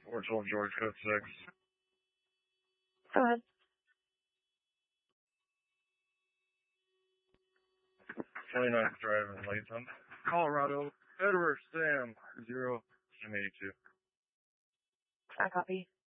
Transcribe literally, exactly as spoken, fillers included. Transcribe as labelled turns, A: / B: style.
A: We're told George code six.
B: Go ahead.
A: twenty-ninth Drive in Latham, Colorado. Edward Sam zero M eighty-two.
B: I copy.